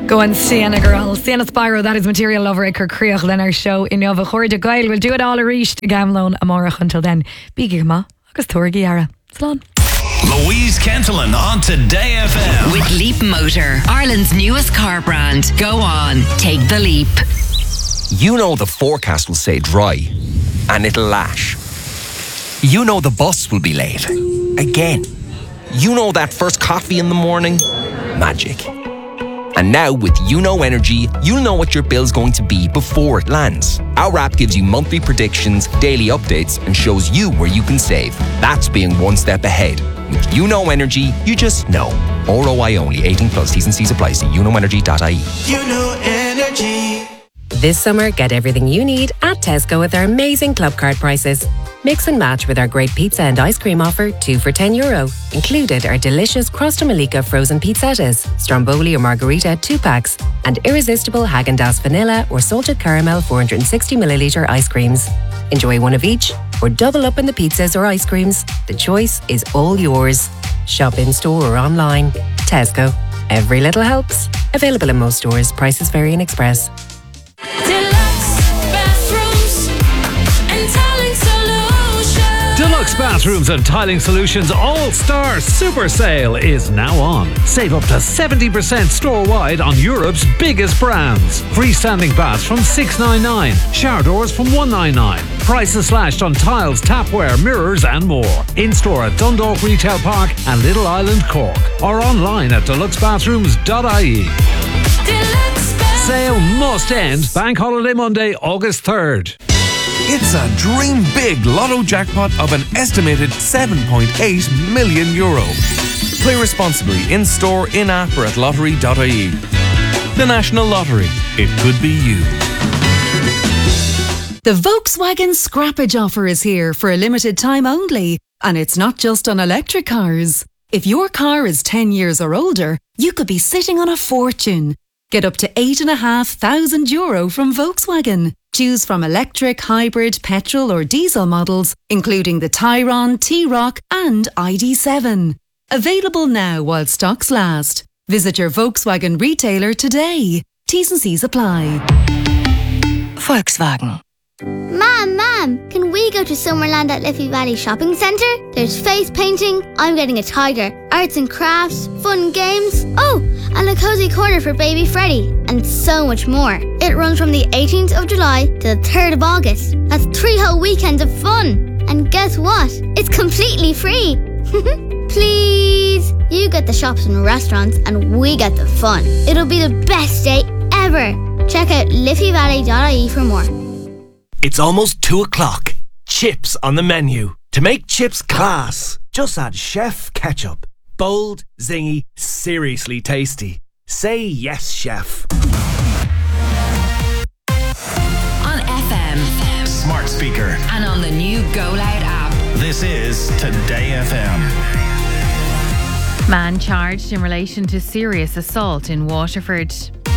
Go on, Sienna girl. Sienna Spyro, that is Material Lover Iker Creoch. Then our show in Nova Chorda Gael. We'll do it all a reached Gamlone Amorach. Until then, Bigi Ma, Agus Torgi Yara. Slán. Louise Kentelin on Today FM. With Leap Motor, Ireland's newest car brand. Go on, take the leap. You know the forecast will say dry, and it'll lash. You know the bus will be late. Again. You know that first coffee in the morning? Magic. And now with YouKnow Energy, you'll know what your bill's going to be before it lands. Our app gives you monthly predictions, daily updates, and shows you where you can save. That's being one step ahead. With YouKnow Energy, you just know. ROI only. 18 plus. T's and C's apply. See youknowenergy.ie. YouKnow Energy. This summer, get everything you need at Tesco with our amazing club card prices. Mix and match with our great pizza and ice cream offer, 2 for €10. Included are delicious Crosta Malika frozen pizzettas, Stromboli or Margarita 2 packs, and irresistible Häagen-Dazs vanilla or salted caramel 460ml ice creams. Enjoy one of each or double up in the pizzas or ice creams. The choice is all yours. Shop in store or online. Tesco. Every little helps. Available in most stores. Prices vary in Express. Deluxe Bathrooms and Tiling Solutions All-Star Super Sale is now on. Save up to 70% store-wide on Europe's biggest brands. Freestanding baths from $699, shower doors from $199. Prices slashed on tiles, tapware, mirrors and more. In-store at Dundalk Retail Park and Little Island, Cork. Or online at deluxebathrooms.ie. Sale must end Bank Holiday Monday, August 3rd. It's a dream big lotto jackpot of an estimated €7.8 million. Play responsibly in store, in app or at lottery.ie. The National Lottery. It could be you. The Volkswagen Scrappage offer is here for a limited time only. And it's not just on electric cars. If your car is 10 years or older, you could be sitting on a fortune. Get up to €8,500 from Volkswagen. Choose from electric, hybrid, petrol or diesel models, including the Tayron, T-Roc and ID.7. Available now while stocks last. Visit your Volkswagen retailer today. T's and C's apply. Volkswagen. Mom, can we go to Summerland at Liffey Valley Shopping Centre? There's face painting, I'm getting a tiger, arts and crafts, fun games, and a cozy corner for baby Freddie, and so much more. It runs from the 18th of July to the 3rd of August. That's 3 whole weekends of fun. And guess what? It's completely free. Please. You get the shops and restaurants and we get the fun. It'll be the best day ever. Check out liffeyvalley.ie for more. It's almost 2 o'clock. Chips on the menu. To make chips class, just add Chef Ketchup. Bold, zingy, seriously tasty. Say yes, chef. On FM, Smart speaker, and on the new Go Loud app. this is Today FM. Man charged in relation to serious assault in Waterford.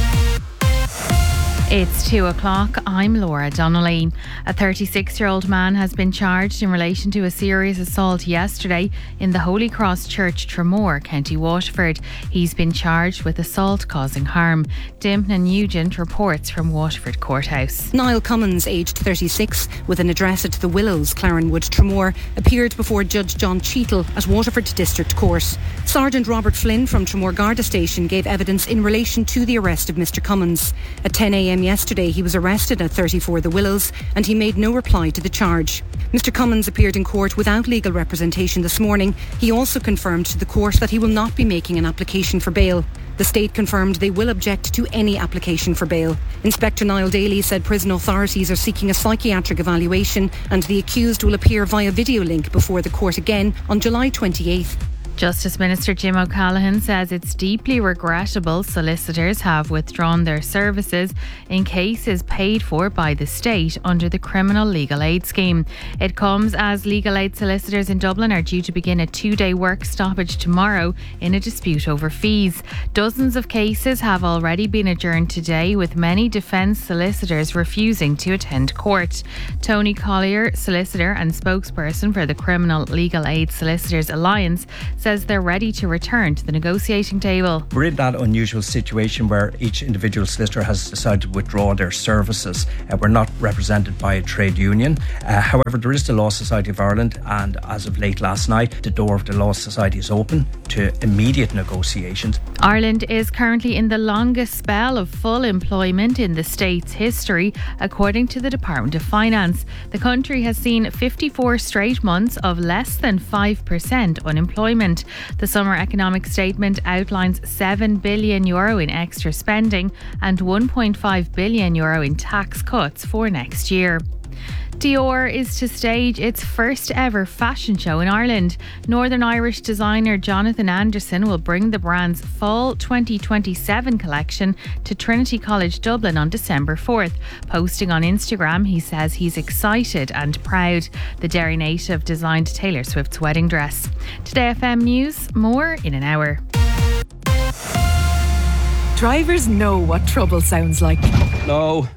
It's 2 o'clock. I'm Laura Donnelly. A 36-year-old man has been charged in relation to a serious assault yesterday in the Holy Cross Church, Tramore, County Waterford. He's been charged with assault causing harm. Dimna Nugent reports from Waterford Courthouse. Niall Cummins, aged 36, with an address at the Willows, Clarenwood, Tramore, appeared before Judge John Cheadle at Waterford District Court. Sergeant Robert Flynn from Tramore Garda Station gave evidence in relation to the arrest of Mr Cummins. At 10 a.m. yesterday, he was arrested at 34 The Willows and he made no reply to the charge. Mr Cummins appeared in court without legal representation this morning. He also confirmed to the court that he will not be making an application for bail. The state confirmed they will object to any application for bail. Inspector Niall Daly said prison authorities are seeking a psychiatric evaluation and the accused will appear via video link before the court again on July 28th. Justice Minister Jim O'Callaghan says it's deeply regrettable solicitors have withdrawn their services in cases paid for by the state under the Criminal Legal Aid Scheme. It comes as legal aid solicitors in Dublin are due to begin a 2-day work stoppage tomorrow in a dispute over fees. Dozens of cases have already been adjourned today, with many defence solicitors refusing to attend court. Tony Collier, solicitor and spokesperson for the Criminal Legal Aid Solicitors Alliance, says they're ready to return to the negotiating table. We're in that unusual situation where each individual solicitor has decided to withdraw their services. We're not represented by a trade union. However, there is the Law Society of Ireland, and as of late last night, the door of the Law Society is open to immediate negotiations. Ireland is currently in the longest spell of full employment in the state's history, according to the Department of Finance. The country has seen 54 straight months of less than 5% unemployment. The summer economic statement outlines €7 billion in extra spending and €1.5 billion in tax cuts for next year. Dior is to stage its first ever fashion show in Ireland. Northern Irish designer Jonathan Anderson will bring the brand's fall 2027 collection to Trinity College Dublin on December 4th. Posting on Instagram, he says he's excited and proud. The Derry native designed Taylor Swift's wedding dress. Today FM News, more in an hour. Drivers know what trouble sounds like. No.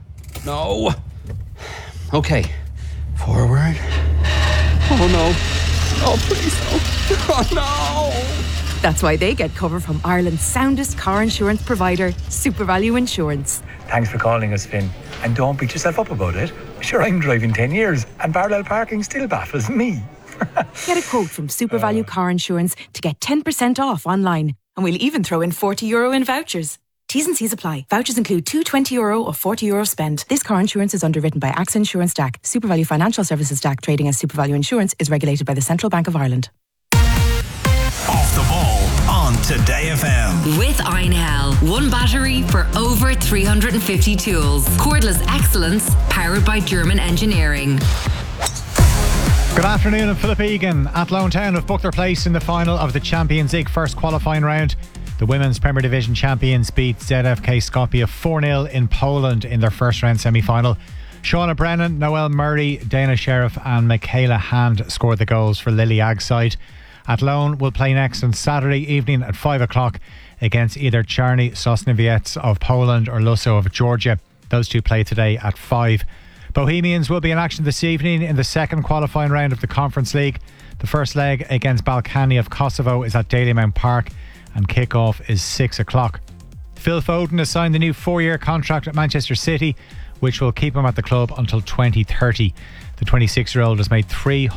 Okay. Forward. Oh no. Oh please no. Oh no. That's why they get cover from Ireland's soundest car insurance provider, SuperValue Insurance. Thanks for calling us, Finn. And don't beat yourself up about it. Sure, I'm driving 10 years and parallel parking still baffles me. Get a quote from SuperValue Car Insurance to get 10% off online. And we'll even throw in €40 in vouchers. T's and C's apply. Vouchers include two €20 or €40 spend. This car insurance is underwritten by AXA Insurance DAC. SuperValue Financial Services DAC, trading as SuperValue Insurance, is regulated by the Central Bank of Ireland. Off the ball on Today FM. With Einhell. One battery for over 350 tools. Cordless excellence powered by German engineering. Good afternoon, I'm Philip Egan. Athlone Town have booked their place in the final of the Champions League first qualifying round. The Women's Premier Division champions beat ZFK Skopje 4-0 in Poland in their first round semi-final. Shauna Brennan, Noelle Murray, Dana Sheriff and Michaela Hand scored the goals for Lily Ag's side. Athlone will play next on Saturday evening at 5 o'clock against either Czarny Sosnowiec of Poland or Luso of Georgia. Those two play today at 5. Bohemians will be in action this evening in the second qualifying round of the Conference League. The first leg against Balkany of Kosovo is at Dalymount Park and kick-off is 6 o'clock. Phil Foden has signed the new 4-year contract at Manchester City, which will keep him at the club until 2030. The 26-year-old has made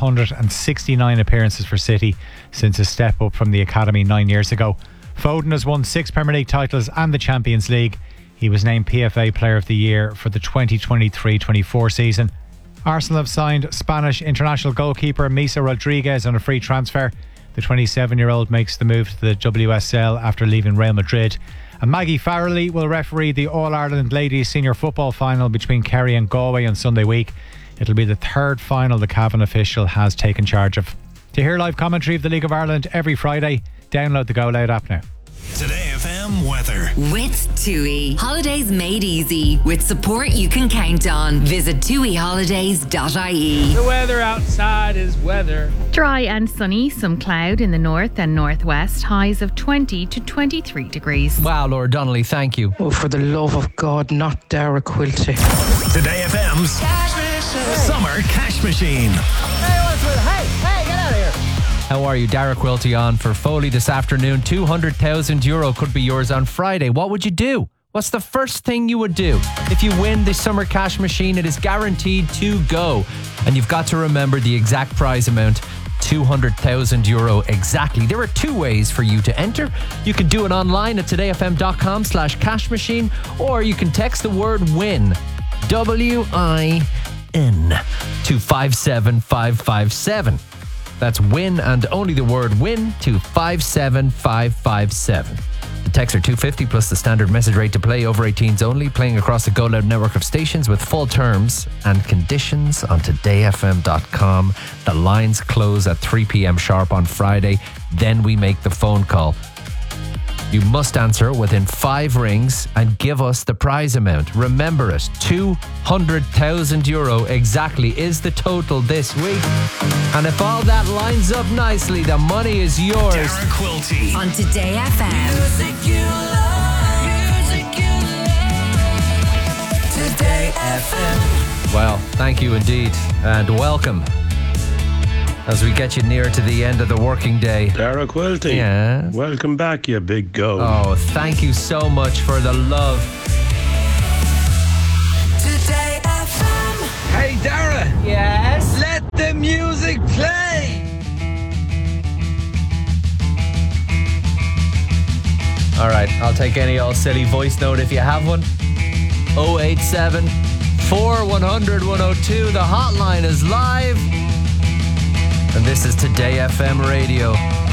369 appearances for City since his step up from the academy 9 years ago. Foden has won 6 Premier League titles and the Champions League. He was named PFA Player of the Year for the 2023-24 season. Arsenal have signed Spanish international goalkeeper Misa Rodriguez on a free transfer. The 27-year-old makes the move to the WSL after leaving Real Madrid. And Maggie Farrelly will referee the All-Ireland Ladies Senior Football Final between Kerry and Galway on Sunday week. It'll be the third final the Cavan official has taken charge of. To hear live commentary of the League of Ireland every Friday, download the Go Loud app now. Today FM weather. With TUI. Holidays made easy. With support you can count on. Visit tuiholidays.ie. The weather outside is weather. Dry and sunny, some cloud in the north and northwest, highs of 20 to 23 degrees. Wow, Laura Donnelly, thank you. Oh, for the love of God, not Dara Quilty. Today FM's Summer Cash Machine. Hey, get out of here. How are you? Dara Quilty on for Foley this afternoon. €200,000 could be yours on Friday. What would you do? What's the first thing you would do? If you win this Summer Cash Machine, it is guaranteed to go. And you've got to remember the exact prize amount. €200,000 exactly. There are two ways for you to enter. You can do it online at todayfm.com/cash machine, or you can text the word WIN, WIN, to 57557. That's WIN and only the word WIN to 57557. The texts are $2.50 plus the standard message rate to play. Over 18s only. Playing across the Go Loud network of stations with full terms and conditions on todayfm.com. The lines close at 3 p.m. sharp on Friday. Then we make the phone call. You must answer within 5 rings and give us the prize amount. Remember it, €200,000 exactly is the total this week. And if all that lines up nicely, the money is yours. Dara Quilty. On Today FM. Music you love. Today FM. Well, thank you indeed, and welcome as we get you near to the end of the working day. Dara Quilty. Yeah. Welcome back, you big go. Oh, thank you so much for the love. Today FM. Hey, Dara. Yes? Let the music play. All right, I'll take any old silly voice note if you have one. 087 4100 102. The hotline is live. And this is Today FM Radio.